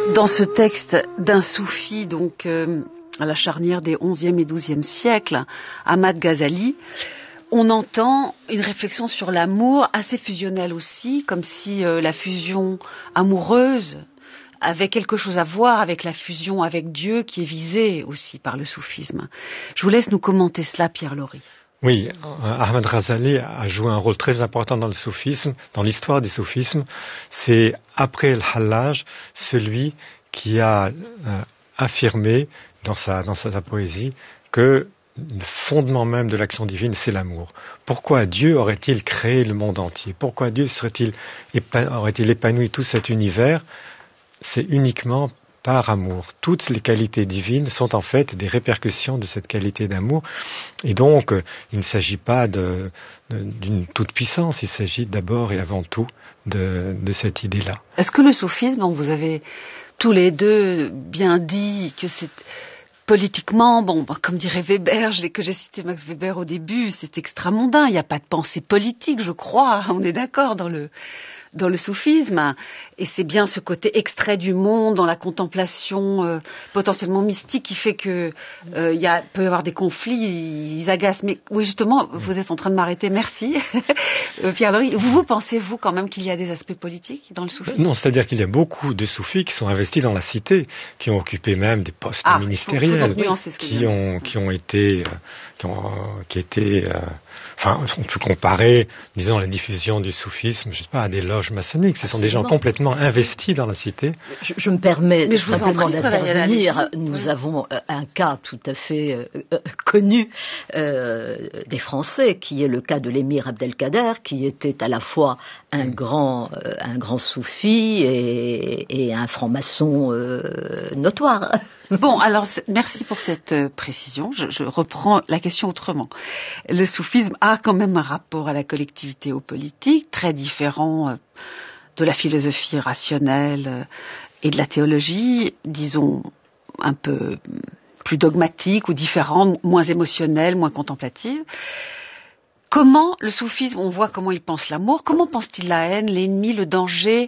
Dans ce texte d'un soufi, donc à la charnière des XIe et XIIe siècles, Ahmad Ghazali, on entend une réflexion sur l'amour assez fusionnelle aussi, comme si la fusion amoureuse avait quelque chose à voir avec la fusion avec Dieu qui est visée aussi par le soufisme. Je vous laisse nous commenter cela, Pierre Laury. Oui, Ahmad Ghazali a joué un rôle très important dans le soufisme, dans l'histoire du soufisme. C'est après el Hallaj celui qui a affirmé dans sa poésie que le fondement même de l'action divine, c'est l'amour. Pourquoi Dieu aurait-il créé le monde entier? Pourquoi Dieu aurait-il épanoui tout cet univers? C'est uniquement par amour. Toutes les qualités divines sont en fait des répercussions de cette qualité d'amour. Et donc, il ne s'agit pas d'une toute-puissance, il s'agit d'abord et avant tout de cette idée-là. Est-ce que le soufisme, dont vous avez tous les deux bien dit que c'est politiquement, comme dirait Weber, que j'ai cité Max Weber au début, c'est extramondain, il n'y a pas de pensée politique, je crois, on est d'accord dans le soufisme, et c'est bien ce côté extrait du monde, dans la contemplation potentiellement mystique qui fait que peut y avoir des conflits, ils agacent. Mais oui, justement, vous êtes en train de m'arrêter, merci. Pierre Laury, vous pensez-vous quand même qu'il y a des aspects politiques dans le soufisme? Non, c'est-à-dire qu'il y a beaucoup de soufis qui sont investis dans la cité, qui ont occupé même des postes ministériels, on peut comparer, disons, la diffusion du soufisme, je sais pas, à des loges maçonniques. Ce sont des gens complètement investis dans la cité. Je me permets simplement d'intervenir. Nous avons un cas tout à fait connu des Français, qui est le cas de l'émir Abdelkader, qui était à la fois un grand soufi et un franc-maçon notoire. Bon, alors merci pour cette précision. Je reprends la question autrement. Le soufisme a quand même un rapport à la collectivité, aux politiques, très différent de la philosophie rationnelle et de la théologie, disons un peu plus dogmatique ou différent, moins émotionnelle, moins contemplative. Comment le soufisme, on voit comment il pense l'amour, comment pense-t-il la haine, l'ennemi, le danger,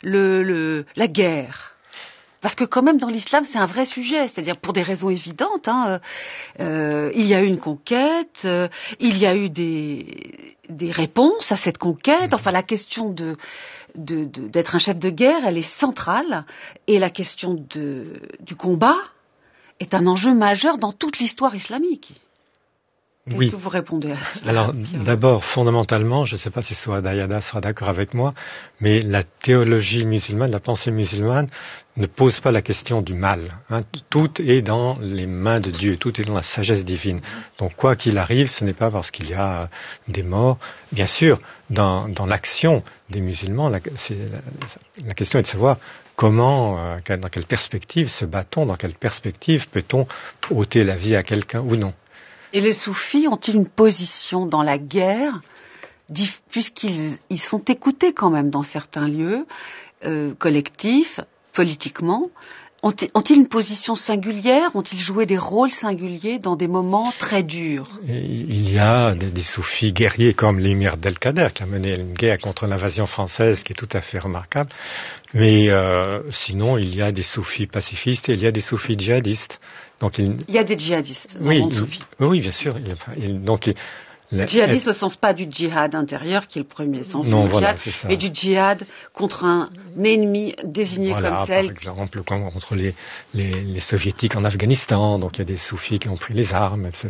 la guerre? Parce que quand même dans l'islam c'est un vrai sujet, c'est-à-dire pour des raisons évidentes. Il y a eu une conquête, il y a eu des réponses à cette conquête. Enfin, la question d'être un chef de guerre, elle est centrale, et la question du combat est un enjeu majeur dans toute l'histoire islamique. Qu'est-ce que vous répondez à ça? Alors, d'abord, fondamentalement, je ne sais pas si Souad sera d'accord avec moi, mais la théologie musulmane, la pensée musulmane ne pose pas la question du mal. Tout est dans les mains de Dieu, tout est dans la sagesse divine. Donc, quoi qu'il arrive, ce n'est pas parce qu'il y a des morts. Bien sûr, dans l'action des musulmans, la question est de savoir comment, dans quelle perspective se bat-on, dans quelle perspective peut-on ôter la vie à quelqu'un ou non. Et les soufis ont-ils une position dans la guerre, puisqu'ils sont écoutés quand même dans certains lieux collectifs, politiquement? Ont-ils une position singulière? Ont-ils joué des rôles singuliers dans des moments très durs? Il y a des soufis guerriers comme l'émir Abdelkader qui a mené une guerre contre l'invasion française qui est tout à fait remarquable. Mais sinon, il y a des soufis pacifistes et il y a des soufis djihadistes. Donc, il y a des djihadistes dans le monde soufi. Oui, bien sûr. Djihadiste au sens pas du djihad intérieur qui est le premier sens du djihad, mais du djihad contre un ennemi désigné comme tel. Par exemple, contre les soviétiques en Afghanistan. Donc il y a des soufis qui ont pris les armes, etc.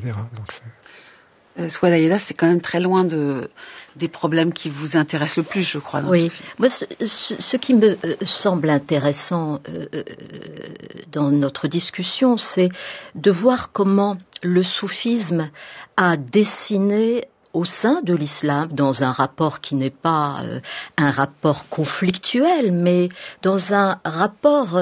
Souad Ayada, c'est quand même très loin des problèmes qui vous intéressent le plus, je crois. Oui, moi, ce qui me semble intéressant dans notre discussion, c'est de voir comment le soufisme a dessiné au sein de l'islam, dans un rapport qui n'est pas un rapport conflictuel, mais dans un rapport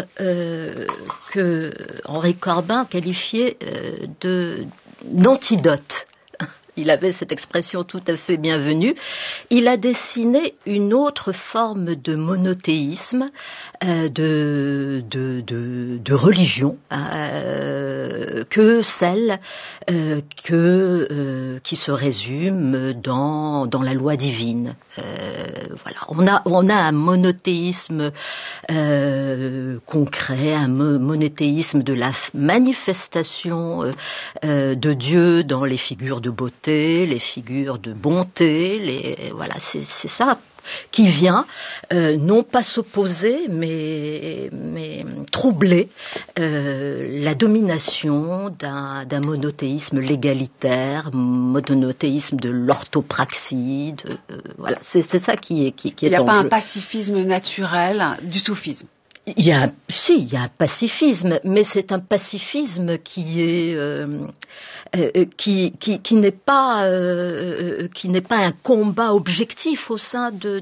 que Henri Corbin qualifiait d'antidote. il avait cette expression tout à fait bienvenue, il a dessiné une autre forme de monothéisme, de religion, que celle qui se résume dans la loi divine. Voilà, on a un monothéisme concret, un monothéisme de la manifestation de Dieu dans les figures de beauté, les figures de bonté, voilà, c'est ça qui vient non pas s'opposer mais troubler la domination d'un monothéisme légalitaire, monothéisme de l'orthopraxie, voilà, c'est ça qui est Il n'y a en pas jeu. un pacifisme naturel du soufisme. Il y a un pacifisme, mais c'est un pacifisme qui est qui n'est pas un combat objectif au sein de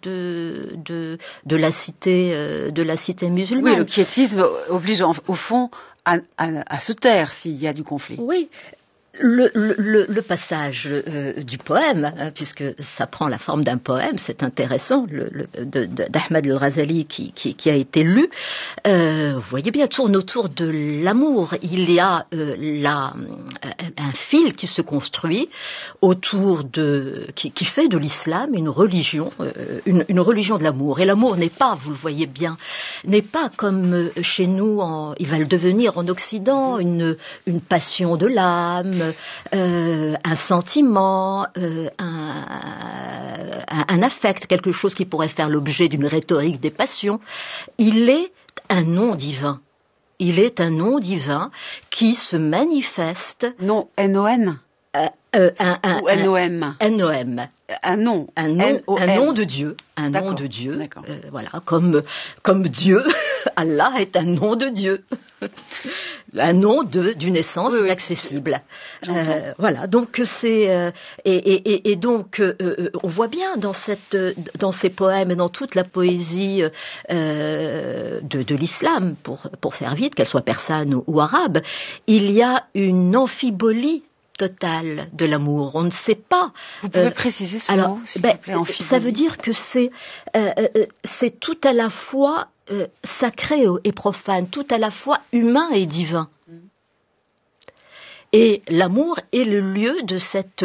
la cité musulmane. Oui, le quiétisme oblige au fond à se taire s'il y a du conflit. Oui. Le passage du poème, puisque ça prend la forme d'un poème, c'est intéressant, d'Ahmad al-Ghazali qui a été lu, vous voyez bien, tourne autour de l'amour. Il y a un fil qui se construit autour qui fait de l'islam une religion, une religion de l'amour. Et l'amour n'est pas, vous le voyez bien, n'est pas comme chez nous, il va le devenir en Occident, une passion de l'âme, un sentiment, un affect, quelque chose qui pourrait faire l'objet d'une rhétorique des passions. Il est un nom divin. Il est un nom divin qui se manifeste. Non, N-O-N ou N-O-M. N-O-M. Un nom de Dieu. Un nom de Dieu. Voilà, comme Dieu, Allah est un nom de Dieu. Un nom d'une essence inaccessible. Voilà, donc c'est et donc on voit bien dans ces poèmes et dans toute la poésie de l'islam, pour faire vite, qu'elle soit persane ou arabe, il y a une amphibolie totale de l'amour. On ne sait pas. Vous pouvez préciser ce mot, s'il vous plaît, amphibolie. Ça veut dire que c'est tout à la fois sacré et profane, tout à la fois humain et divin. Et l'amour est le lieu de cette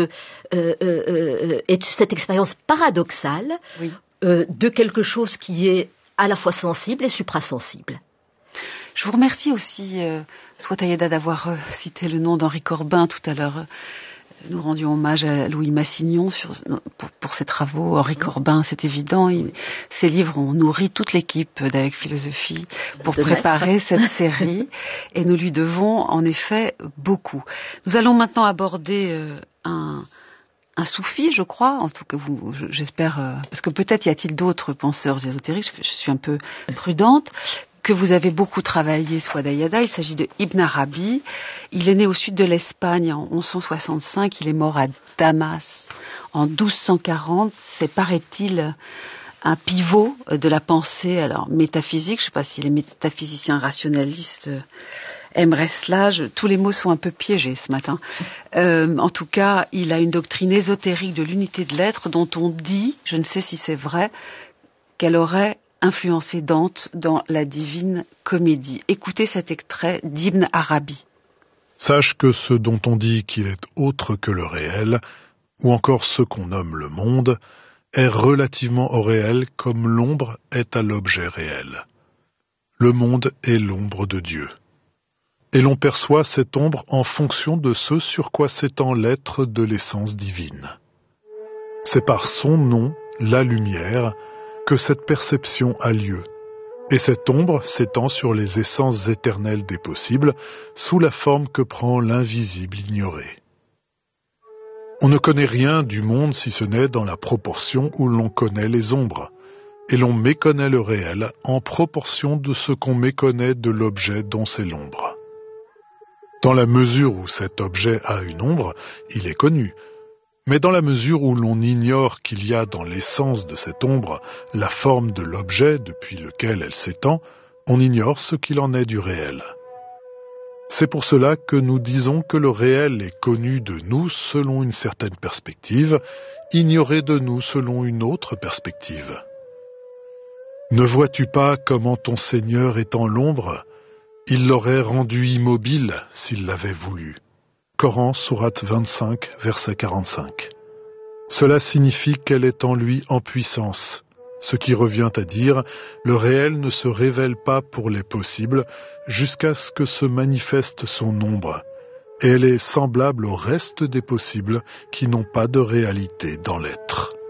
expérience paradoxale, oui, de quelque chose qui est à la fois sensible et suprasensible. Je vous remercie aussi, Souaitaïda, d'avoir cité le nom d'Henri Corbin tout à l'heure. Nous rendions hommage à Louis Massignon pour ses travaux. Henri Corbin, c'est évident. Ses livres ont nourri toute l'équipe d'Avec Philosophie pour préparer cette série. Et nous lui devons en effet beaucoup. Nous allons maintenant aborder un soufi, je crois, en tout cas j'espère, parce que peut-être y a-t-il d'autres penseurs ésotériques, je suis un peu prudente, que vous avez beaucoup travaillé, Souaitaïda. Il s'agit de Ibn Arabi. Il est né au sud de l'Espagne en 1165. Il est mort à Damas en 1240. C'est, paraît-il, un pivot de la pensée, alors métaphysique. Je ne sais pas si les métaphysiciens rationalistes aimeraient cela. Tous les mots sont un peu piégés ce matin. En tout cas, il a une doctrine ésotérique de l'unité de l'être dont on dit, je ne sais si c'est vrai, qu'elle aurait influencé Dante dans la Divine Comédie. Écoutez cet extrait d'Ibn Arabi. Sache que ce dont on dit qu'il est autre que le réel, ou encore ce qu'on nomme le monde, est relativement au réel comme l'ombre est à l'objet réel. Le monde est l'ombre de Dieu. Et l'on perçoit cette ombre en fonction de ce sur quoi s'étend l'être de l'essence divine. C'est par son nom, la lumière, que cette perception a lieu, et cette ombre s'étend sur les essences éternelles des possibles, sous la forme que prend l'invisible ignoré. On ne connaît rien du monde si ce n'est dans la proportion où l'on connaît les ombres, et l'on méconnaît le réel en proportion de ce qu'on méconnaît de l'objet dont c'est l'ombre. Dans la mesure où cet objet a une ombre, il est connu, mais dans la mesure où l'on ignore qu'il y a dans l'essence de cette ombre la forme de l'objet depuis lequel elle s'étend, on ignore ce qu'il en est du réel. C'est pour cela que nous disons que le réel est connu de nous selon une certaine perspective, ignoré de nous selon une autre perspective. Ne vois-tu pas comment ton Seigneur est en l'ombre? Il l'aurait rendu immobile s'il l'avait voulu. Coran, sourate 25, verset 45. Cela signifie qu'elle est en lui en puissance, ce qui revient à dire le réel ne se révèle pas pour les possibles jusqu'à ce que se manifeste son ombre, et elle est semblable au reste des possibles qui n'ont pas de réalité dans l'être.